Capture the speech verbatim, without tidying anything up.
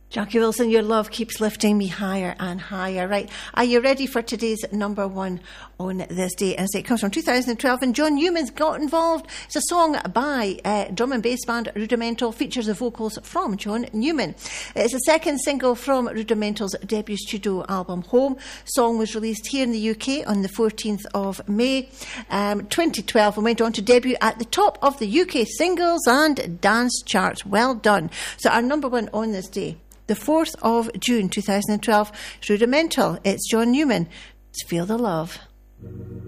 Jackie Wilson, your love keeps lifting me higher and higher. Right, are you ready for today's number one on this day? As it comes from two thousand twelve, and John Newman's got involved. It's a song by uh, drum and bass band Rudimental, features the vocals from John Newman. It's the second single from Rudimental's debut studio album Home. Song was released here in the U K on the fourteenth of May um, twenty twelve, and went on to debut at the top of the U K singles and dance charts. Well done. So our number one on this day, the fourth of June two thousand twelve, Rudimental. It's John Newman. It's Feel the Love.